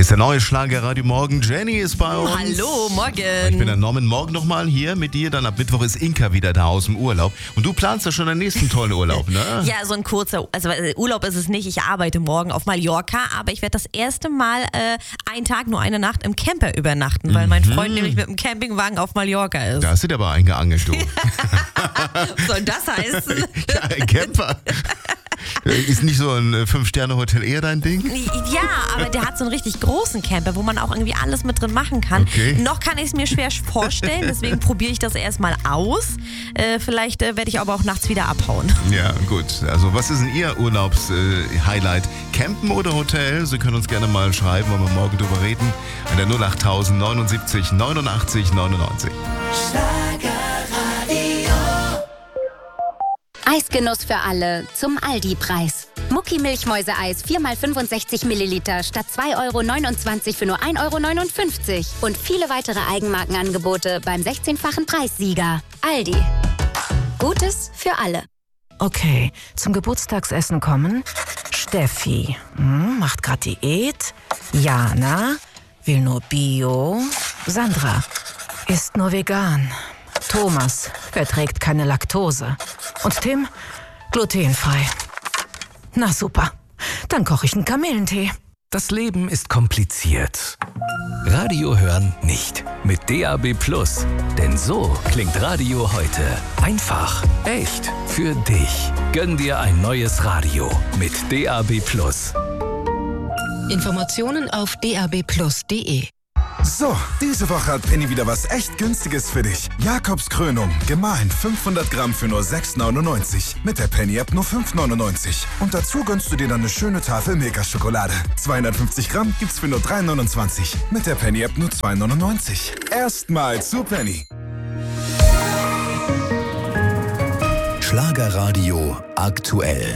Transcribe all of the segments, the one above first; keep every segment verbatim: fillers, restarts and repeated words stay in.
Hier ist der neue Schlagerradio Morgen. Jenny ist bei uns. Hallo, morgen. Ich bin der Norman. Morgen nochmal hier mit dir. Dann ab Mittwoch ist Inka wieder da aus dem Urlaub. Und du planst ja schon den nächsten tollen Urlaub, ne? Ja, so ein kurzer, also Urlaub ist es nicht. Ich arbeite morgen auf Mallorca, aber ich werde das erste Mal äh, einen Tag, nur eine Nacht im Camper übernachten, weil mein Freund nämlich mit dem Campingwagen auf Mallorca ist. Da hast du dir aber eingeangelt, du. Was soll das heißen? Ja, ein Camper. Ist nicht so ein Fünf-Sterne-Hotel eher dein Ding? Ja, aber der hat so einen richtig großen Camper, wo man auch irgendwie alles mit drin machen kann. Okay. Noch kann ich es mir schwer vorstellen, deswegen probiere ich das erstmal aus. Äh, vielleicht äh, werde ich aber auch nachts wieder abhauen. Ja, gut. Also was ist denn Ihr Urlaubs-Highlight? Campen oder Hotel? Sie können uns gerne mal schreiben, wollen wir morgen drüber reden. An der null acht null null neunundsiebzig neunundachtzig neunundneunzig. Eisgenuss für alle zum Aldi-Preis. Mucki Milchmäuse-Eis vier mal fünfundsechzig Milliliter statt zwei Euro neunundzwanzig für nur ein Euro neunundfünfzig. Und viele weitere Eigenmarkenangebote beim sechzehnfachen Preissieger. Aldi. Gutes für alle. Okay, zum Geburtstagsessen kommen Steffi, hm, macht grad Diät. Jana, will nur Bio. Sandra, isst nur vegan. Thomas verträgt keine Laktose. Und Tim, glutenfrei. Na super, dann koche ich einen Kamillentee. Das Leben ist kompliziert. Radio hören nicht. Mit D A B Plus. Denn so klingt Radio heute. Einfach, echt, für dich. Gönn dir ein neues Radio mit D A B Plus. Informationen auf d a b plus punkt d e. So, diese Woche hat Penny wieder was echt Günstiges für dich. Jakobs Krönung, gemahlen fünfhundert Gramm für nur sechs neunundneunzig. Mit der Penny-App nur fünf neunundneunzig. Und dazu gönnst du dir dann eine schöne Tafel Milka-Schokolade. zweihundertfünfzig Gramm gibt's für nur drei neunundzwanzig. Mit der Penny-App nur zwei neunundneunzig. Erstmal zu Penny. Schlagerradio aktuell.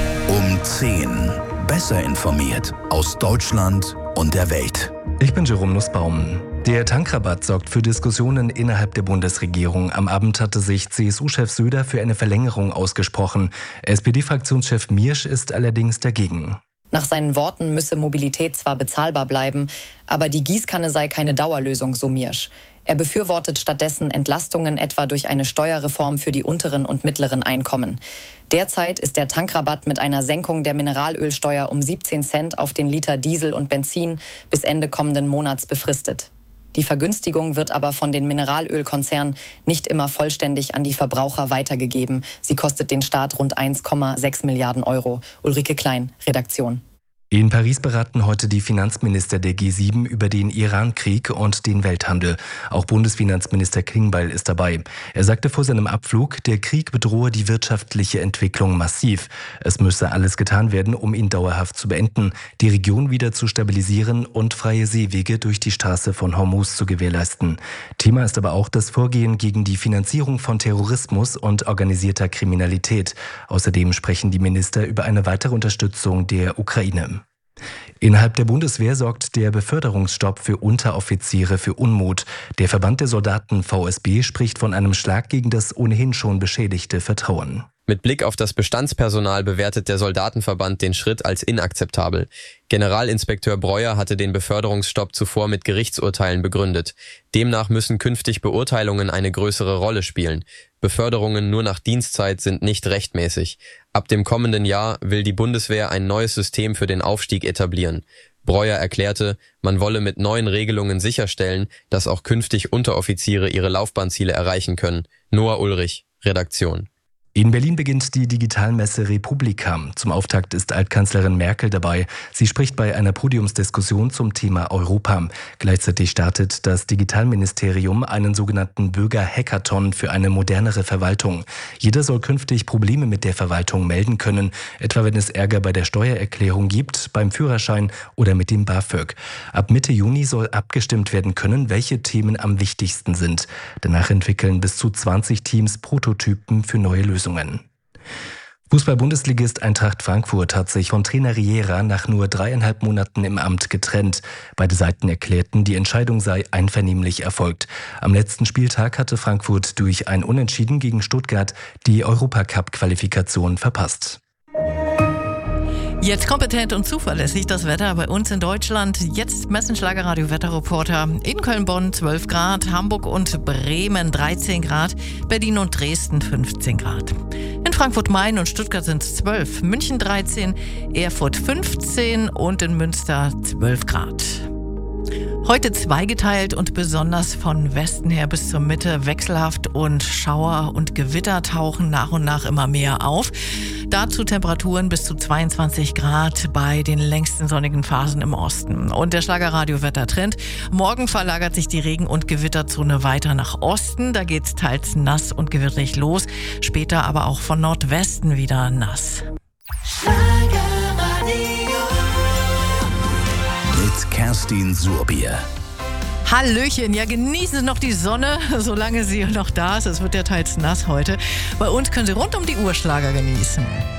Um zehn. Besser informiert aus Deutschland und der Welt. Ich bin Jerome Nussbaum. Der Tankrabatt sorgt für Diskussionen innerhalb der Bundesregierung. Am Abend hatte sich C S U-Chef Söder für eine Verlängerung ausgesprochen. S P D-Fraktionschef Miersch ist allerdings dagegen. Nach seinen Worten müsse Mobilität zwar bezahlbar bleiben, aber die Gießkanne sei keine Dauerlösung, so Miersch. Er befürwortet stattdessen Entlastungen etwa durch eine Steuerreform für die unteren und mittleren Einkommen. Derzeit ist der Tankrabatt mit einer Senkung der Mineralölsteuer um siebzehn Cent auf den Liter Diesel und Benzin bis Ende kommenden Monats befristet. Die Vergünstigung wird aber von den Mineralölkonzernen nicht immer vollständig an die Verbraucher weitergegeben. Sie kostet den Staat rund eins Komma sechs Milliarden Euro. Ulrike Klein, Redaktion. In Paris beraten heute die Finanzminister der G sieben über den Iran-Krieg und den Welthandel. Auch Bundesfinanzminister Klingbeil ist dabei. Er sagte vor seinem Abflug, der Krieg bedrohe die wirtschaftliche Entwicklung massiv. Es müsse alles getan werden, um ihn dauerhaft zu beenden, die Region wieder zu stabilisieren und freie Seewege durch die Straße von Hormuz zu gewährleisten. Thema ist aber auch das Vorgehen gegen die Finanzierung von Terrorismus und organisierter Kriminalität. Außerdem sprechen die Minister über eine weitere Unterstützung der Ukraine. Innerhalb der Bundeswehr sorgt der Beförderungsstopp für Unteroffiziere für Unmut. Der Verband der Soldaten V S B spricht von einem Schlag gegen das ohnehin schon beschädigte Vertrauen. Mit Blick auf das Bestandspersonal bewertet der Soldatenverband den Schritt als inakzeptabel. Generalinspekteur Breuer hatte den Beförderungsstopp zuvor mit Gerichtsurteilen begründet. Demnach müssen künftig Beurteilungen eine größere Rolle spielen. Beförderungen nur nach Dienstzeit sind nicht rechtmäßig. Ab dem kommenden Jahr will die Bundeswehr ein neues System für den Aufstieg etablieren. Breuer erklärte, man wolle mit neuen Regelungen sicherstellen, dass auch künftig Unteroffiziere ihre Laufbahnziele erreichen können. Noah Ulrich, Redaktion. In Berlin beginnt die Digitalmesse Republika. Zum Auftakt ist Altkanzlerin Merkel dabei. Sie spricht bei einer Podiumsdiskussion zum Thema Europa. Gleichzeitig startet das Digitalministerium einen sogenannten Bürger-Hackathon für eine modernere Verwaltung. Jeder soll künftig Probleme mit der Verwaltung melden können, etwa wenn es Ärger bei der Steuererklärung gibt, beim Führerschein oder mit dem BAföG. Ab Mitte Juni soll abgestimmt werden können, welche Themen am wichtigsten sind. Danach entwickeln bis zu zwanzig Teams Prototypen für neue Lösungen. Fußball-Bundesligist Eintracht Frankfurt hat sich von Trainer Riera nach nur dreieinhalb Monaten im Amt getrennt. Beide Seiten erklärten, die Entscheidung sei einvernehmlich erfolgt. Am letzten Spieltag hatte Frankfurt durch ein Unentschieden gegen Stuttgart die Europacup-Qualifikation verpasst. Jetzt kompetent und zuverlässig das Wetter bei uns in Deutschland. Jetzt messen Schlagerradio Wetterreporter in Köln-Bonn zwölf Grad, Hamburg und Bremen dreizehn Grad, Berlin und Dresden fünfzehn Grad. In Frankfurt-Main und Stuttgart sind es zwölf, München dreizehn, Erfurt fünfzehn und in Münster zwölf Grad. Heute zweigeteilt und besonders von Westen her bis zur Mitte wechselhaft und Schauer und Gewitter tauchen nach und nach immer mehr auf. Dazu Temperaturen bis zu zweiundzwanzig Grad bei den längsten sonnigen Phasen im Osten. Und der Schlagerradio-Wettertrend. Morgen verlagert sich die Regen- und Gewitterzone weiter nach Osten. Da geht's teils nass und gewitterig los. Später aber auch von Nordwesten wieder nass. Mit Kerstin Surbier. Hallöchen, ja, genießen Sie noch die Sonne, solange sie noch da ist. Es wird ja teils nass heute. Bei uns können Sie rund um die Uhr Schlager genießen.